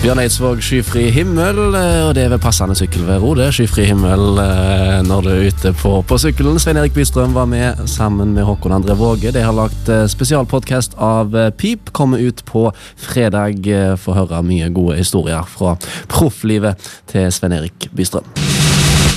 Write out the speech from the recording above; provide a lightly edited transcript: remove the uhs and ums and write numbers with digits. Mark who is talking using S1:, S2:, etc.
S1: Bjørn Eidsvåg, skyfri himmel, og det ved passende sykkelvær, det skyfri himmel når du ute på sykkelen. Svein Erik Bystrøm var med sammen med Håkon André Våge. De har lagt spesialpodcast av Pip, kommer ut på fredag for å høre mye gode historier fra profflivet til Svein Erik Bystrøm.